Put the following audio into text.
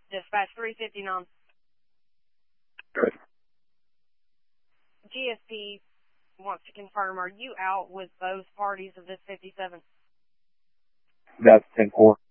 Dispatch 359. Good. GSP wants to confirm, are you out with both parties of this 57? That's 10-4.